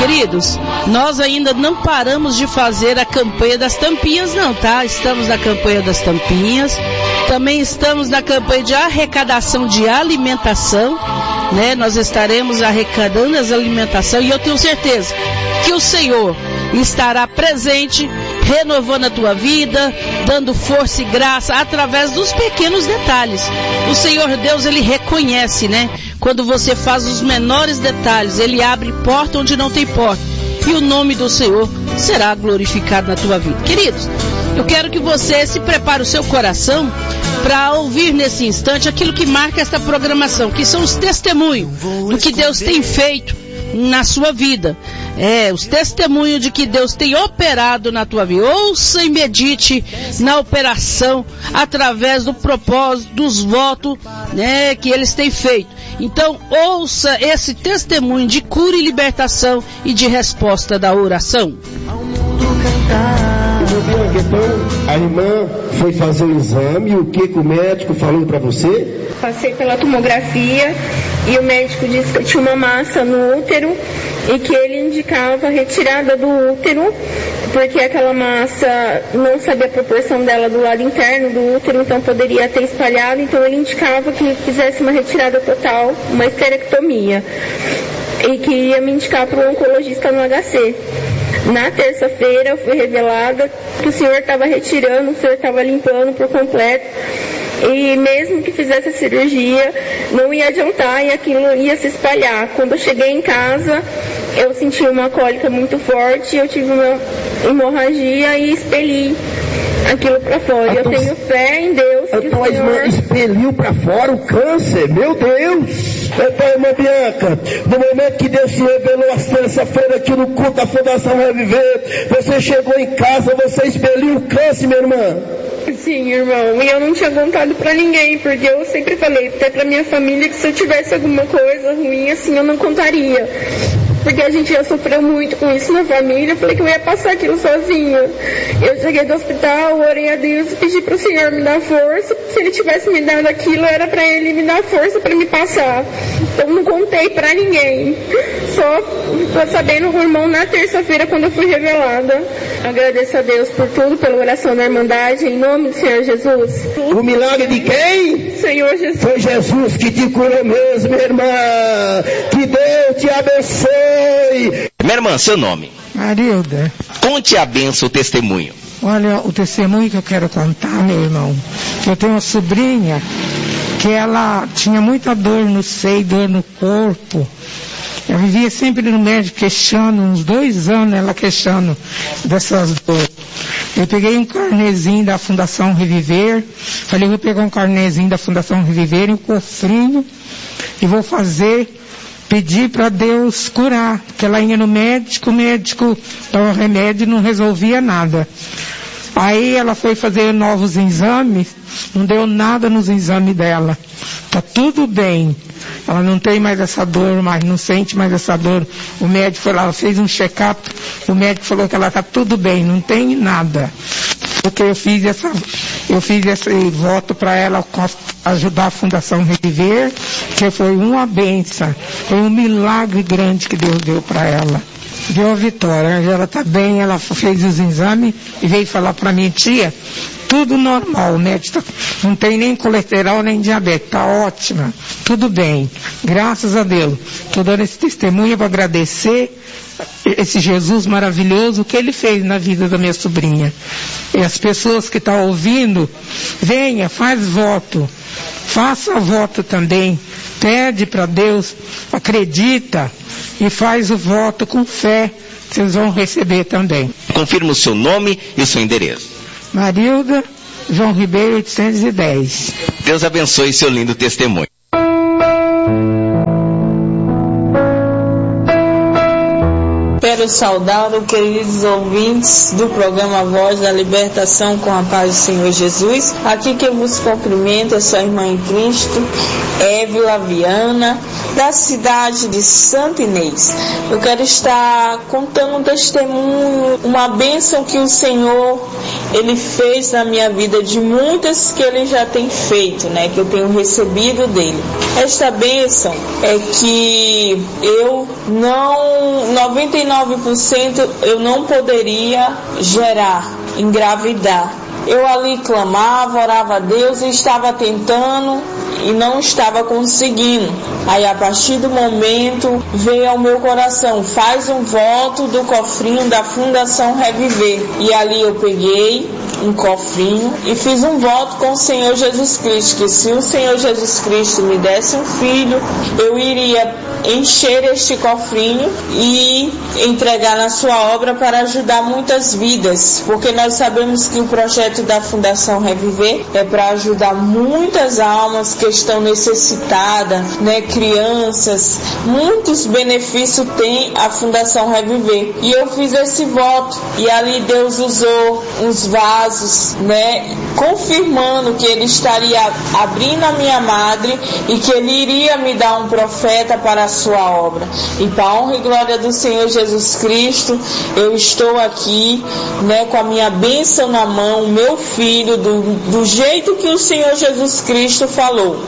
Queridos, nós ainda não paramos de fazer a campanha das tampinhas não, tá? Estamos na campanha das tampinhas, também estamos na campanha de arrecadação de alimentação, né? Nós estaremos arrecadando as alimentação e eu tenho certeza que o Senhor estará presente, renovando a tua vida, dando força e graça através dos pequenos detalhes. O Senhor Deus, Ele reconhece, né? Quando você faz os menores detalhes, Ele abre porta onde não tem porta. E o nome do Senhor será glorificado na tua vida. Queridos, eu quero que você se prepare o seu coração para ouvir nesse instante aquilo que marca esta programação, que são os testemunhos do que Deus tem feito na sua vida. Os testemunhos de que Deus tem operado na tua vida. Ouça e medite na operação através do propósito, dos votos, né, que eles têm feito. Então, ouça esse testemunho de cura e libertação e de resposta da oração. Então, a irmã foi fazer o exame, o que o médico falou para você? Passei pela tomografia e o médico disse que eu tinha uma massa no útero e que ele indicava a retirada do útero, porque aquela massa não sabia a proporção dela do lado interno do útero, então poderia ter espalhado, então ele indicava que fizesse uma retirada total, uma esterectomia, e que ia me indicar para um oncologista no HC. Na terça-feira eu fui revelada que o senhor estava retirando, o senhor estava limpando por completo, e mesmo que fizesse a cirurgia, não ia adiantar e aquilo ia se espalhar. Quando eu cheguei em casa, eu senti uma cólica muito forte, eu tive uma hemorragia e expeli aquilo para fora. Eu tenho fé em Deus que então o Senhor... a irmã expeliu para fora o câncer, meu Deus! Então, irmã Bianca, no momento que Deus se revelou a terça-feira aqui no culto da Fundação Reviver, você chegou em casa, você expeliu o câncer, minha irmã? Sim, irmão, e eu não tinha contado pra ninguém, porque eu sempre falei, até pra minha família, que se eu tivesse alguma coisa ruim assim, eu não contaria. Porque a gente já sofreu muito com isso na família, eu falei que eu ia passar aquilo sozinha. Eu cheguei do hospital, orei a Deus e pedi pro Senhor me dar força. Se Ele tivesse me dado aquilo, era pra Ele me dar força pra me passar. Então não contei pra ninguém. Só tô sabendo o irmão na terça-feira, quando eu fui revelada. Agradeço a Deus por tudo, pela oração da Irmandade, em nome do Senhor Jesus. O milagre de quem? Senhor Jesus. Foi Jesus que te curou mesmo, minha irmã. Que Deus te abençoe. Minha irmã, seu nome? Marilda. Conte a benção, o testemunho. Olha, o testemunho que eu quero contar, meu irmão, que eu tenho uma sobrinha que ela tinha muita dor no seio, dor no corpo. Eu vivia sempre no médico queixando, uns 2 anos ela queixando dessas dores. Eu peguei um carnezinho da Fundação Reviver, falei, vou pegar um carnezinho da Fundação Reviver, um cofrinho, e vou pedir para Deus curar, porque ela ia no médico, o médico dava remédio e não resolvia nada. Aí ela foi fazer novos exames, não deu nada nos exames dela. Tá tudo bem. Ela não tem mais essa dor, mas não sente mais essa dor. O médico foi lá, fez um check-up, o médico falou que ela tá tudo bem, não tem nada. Porque eu fiz esse voto para ela ajudar a Fundação Reviver, que foi uma bênção, foi um milagre grande que Deus deu para ela. Deu a vitória, ela está bem, ela fez os exames e veio falar para mim, tia, tudo normal, o médico não tem nem colesterol nem diabetes, está ótima, tudo bem, graças a Deus. Estou dando esse testemunho para agradecer esse Jesus maravilhoso que Ele fez na vida da minha sobrinha. E as pessoas que estão ouvindo, venha, faz voto, faça voto também, pede para Deus, acredita e faz o voto com fé, vocês vão receber também. Confirma o seu nome e o seu endereço. Marilda, João Ribeiro, 810. Deus abençoe seu lindo testemunho. quero saudar os queridos ouvintes do programa Voz da Libertação com a paz do Senhor Jesus. Aqui que eu vos cumprimento é sua irmã em Cristo, Évila Viana, da cidade de Santo Inês. Eu quero estar contando um testemunho, uma bênção que o Senhor, Ele fez na minha vida, de muitas que Ele já tem feito, né, que eu tenho recebido dEle. Esta bênção é que eu não, 99% eu não poderia gerar, engravidar. Eu ali clamava, orava a Deus e estava tentando e não estava conseguindo. Aí a partir do momento veio ao meu coração, faz um voto do cofrinho da Fundação Reviver. E ali eu peguei um cofrinho e fiz um voto com o Senhor Jesus Cristo, que se o Senhor Jesus Cristo me desse um filho, eu iria encher este cofrinho e entregar na sua obra para ajudar muitas vidas, porque nós sabemos que o projeto da Fundação Reviver é para ajudar muitas almas que estão necessitadas, né, crianças, muitos benefícios tem a Fundação Reviver. E eu fiz esse voto e ali Deus usou uns vasos, né, confirmando que Ele estaria abrindo a minha madre e que Ele iria me dar um profeta para a sua obra. E para a honra e glória do Senhor Jesus Cristo, eu estou aqui, né, com a minha bênção na mão, o meu filho, do jeito que o Senhor Jesus Cristo falou.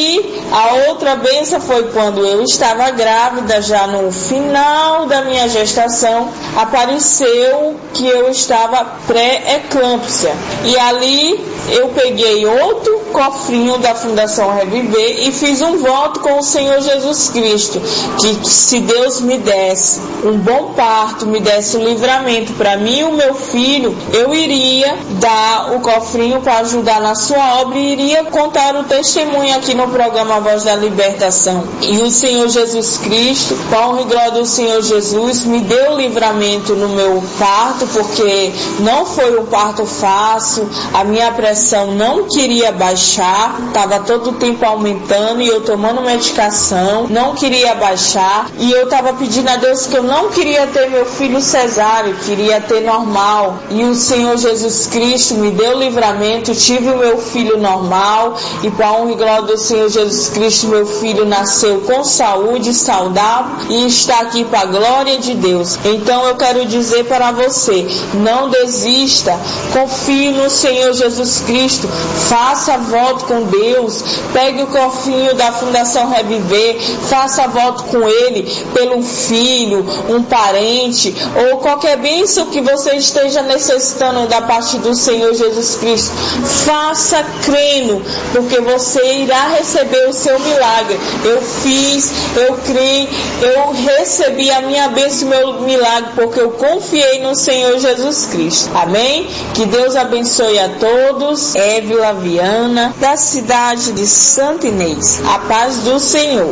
E a outra bênção foi quando eu estava grávida, já no final da minha gestação, apareceu que eu estava pré-eclâmpsia. E ali eu peguei outro cofrinho da Fundação Reviver e fiz um voto com o Senhor Jesus Cristo, que se Deus me desse um bom parto, me desse um livramento para mim e o meu filho, eu iria dar o cofrinho para ajudar na sua obra e iria contar o testemunho aqui no programa Voz da Libertação. E o Senhor Jesus Cristo, com a honra e glória do Senhor Jesus, me deu livramento no meu parto, porque não foi um parto fácil, a minha pressão não queria baixar, estava todo o tempo aumentando e eu tomando medicação, não queria baixar, e eu estava pedindo a Deus que eu não queria ter meu filho cesáreo, queria ter normal, e o Senhor Jesus Cristo me deu livramento, tive o meu filho normal, e para a honra e glória do Senhor Jesus Cristo, meu filho nasceu com saúde, saudável, e está aqui para a glória de Deus. Então eu quero dizer para você, não desista, confie no Senhor Jesus Cristo, faça voto com Deus, pegue o cofrinho da Fundação Reviver, faça voto com Ele pelo filho, um parente ou qualquer bênção que você esteja necessitando da parte do Senhor Jesus Cristo. Faça crendo, porque você irá receber o seu milagre. Eu fiz, eu criei, eu recebi a minha bênção, meu milagre, porque eu confiei no Senhor Jesus Cristo. Amém? Que Deus abençoe a todos. Évila Viana, da cidade de Santo Inês. A paz do Senhor.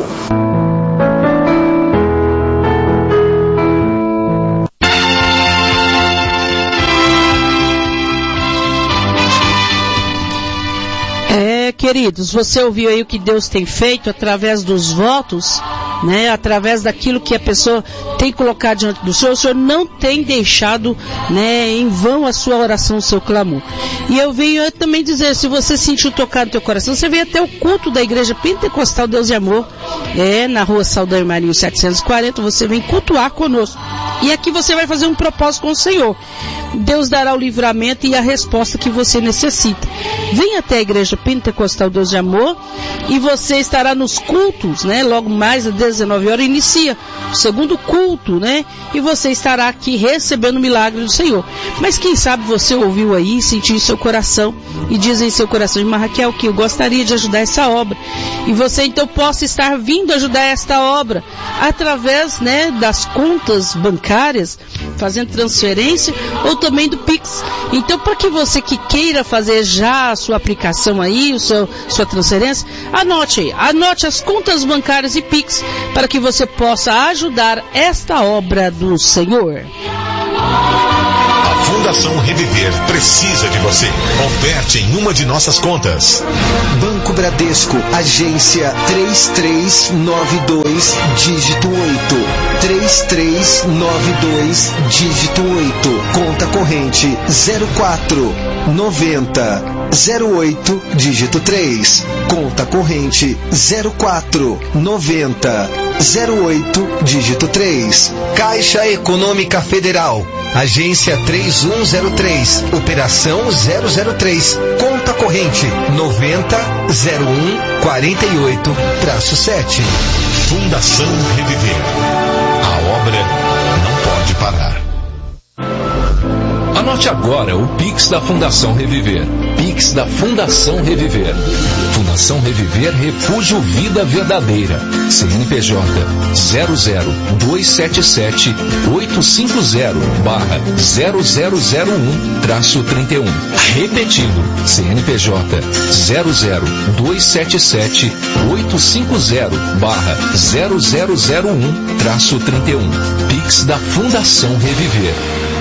Queridos, você ouviu aí o que Deus tem feito através dos votos, né? Através daquilo que a pessoa tem colocado diante do Senhor. O Senhor não tem deixado, né, em vão a sua oração, o seu clamor. E eu venho também dizer, se você sentiu tocar no teu coração, você vem até o culto da Igreja Pentecostal Deus e Amor, na rua Saldanha Marinho 740, você vem cultuar conosco. E aqui você vai fazer um propósito com o Senhor. Deus dará o livramento e a resposta que você necessita. Vem até a Igreja Pentecostal Deus de Amor e você estará nos cultos, né? Logo mais às 19 horas inicia o segundo culto, né? E você estará aqui recebendo o milagre do Senhor. Mas quem sabe você ouviu aí, sentiu em seu coração e diz em seu coração, irmã Raquel, que eu gostaria de ajudar essa obra. E você então possa estar vindo ajudar esta obra através, né, das contas bancárias, fazendo transferência ou também do Pix. Então, para que você que queira fazer já a sua aplicação aí, sua transferência, anote as contas bancárias e Pix para que você possa ajudar esta obra do Senhor. A Fundação Reviver precisa de você. Oferte em uma de nossas contas. Banco Bradesco, agência 3392, dígito 8. 0392, dígito 8, conta corrente 049008, dígito 3, conta corrente 049008, dígito 3. Caixa Econômica Federal, agência 3103, operação 003, conta corrente 900148-7. Fundação Reviver. A obra não pode parar. Anote agora o Pix da Fundação Reviver. Pix da Fundação Reviver. Fundação Reviver Refúgio Vida Verdadeira. CNPJ 00277-850-0001-31. Repetindo, CNPJ 00277-850-0001-31. Pix da Fundação Reviver.